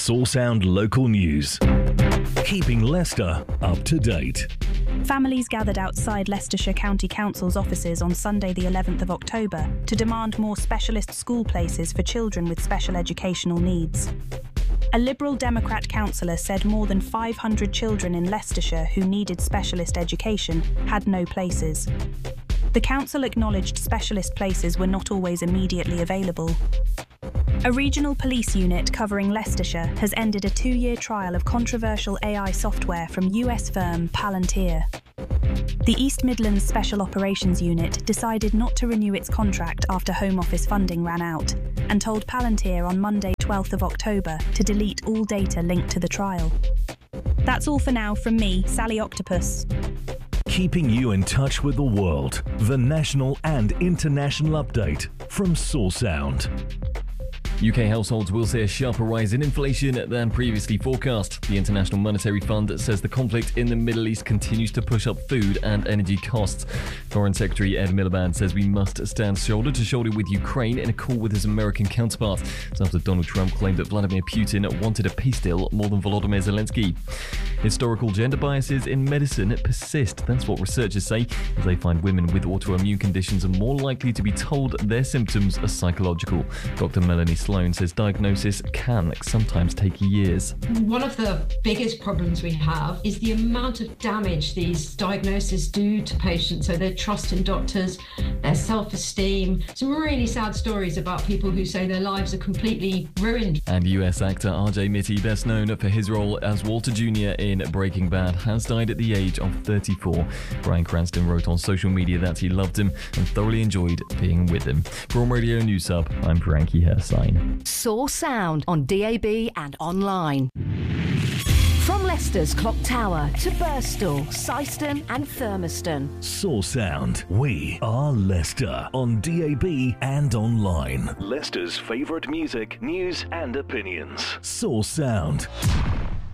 Source Sound Local News. Keeping Leicester up to date. Families gathered outside Leicestershire County Council's offices on Sunday the 11th of October to demand more specialist school places for children with special educational needs. A Liberal Democrat councillor said more than 500 children in Leicestershire who needed specialist education had no places. The council acknowledged specialist places were not always immediately available. A regional police unit covering Leicestershire has ended a 2-year trial of controversial AI software from US firm Palantir. The East Midlands Special Operations Unit decided not to renew its contract after Home Office funding ran out and told Palantir on Monday 12th of October to delete all data linked to the trial. That's all for now from me, Sally Octopus. Keeping you in touch with the world. The national and international update from Source Sound. UK households will see a sharper rise in inflation than previously forecast. The International Monetary Fund says the conflict in the Middle East continues to push up food and energy costs. Foreign Secretary Ed Miliband says we must stand shoulder to shoulder with Ukraine in a call with his American counterpart. It's after Donald Trump claimed that Vladimir Putin wanted a peace deal more than Volodymyr Zelensky. Historical gender biases in medicine persist. That's what researchers say, as they find women with autoimmune conditions are more likely to be told their symptoms are psychological. Dr. Melanie Sloan says diagnosis can sometimes take years. One of the biggest problems we have is the amount of damage these diagnoses do to patients, so their trust in doctors, their self-esteem. Some really sad stories about people who say their lives are completely ruined. And US actor RJ Mitty, best known for his role as Walter Jr. in Breaking Bad, has died at the age of 34. Bryan Cranston wrote on social media that he loved him and thoroughly enjoyed being with him. From Radio News Hub, I'm Frankie Hersign. Source Sound on DAB and online. From Leicester's Clock Tower to Birstall, Syston and Thurmaston. Source Sound. We are Leicester on DAB and online. Leicester's favourite music, news and opinions. Source Sound.